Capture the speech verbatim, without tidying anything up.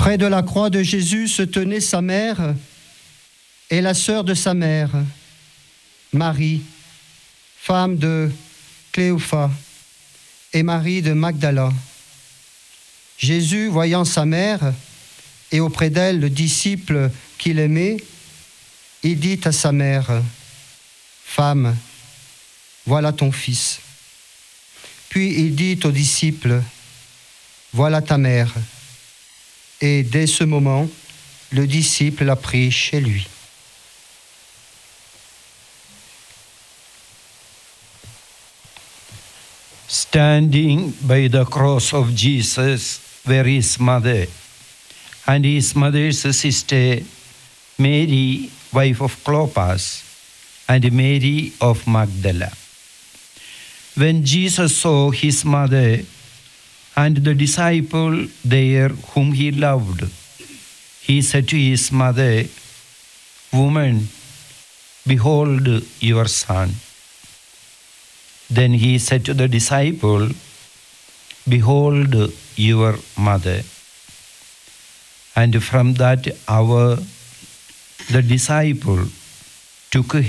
Près de la croix de Jésus se tenaient sa mère et la sœur de sa mère, Marie, femme de Cléophas, et Marie de Magdala. Jésus, voyant sa mère et auprès d'elle le disciple qu'il aimait, il dit à sa mère, « Femme, voilà ton fils. » Puis il dit au disciple, « Voilà ta mère. » Et dès ce moment, le disciple l'a pris chez lui. Standing by the cross of Jesus were his mother and his mother's sister Mary, wife of Clopas, and Mary of Magdala. When Jesus saw his mother and the disciple there whom he loved, he said to his mother, "Woman, behold your son." Then he said to the disciple, "Behold your mother." And from that hour, the disciple took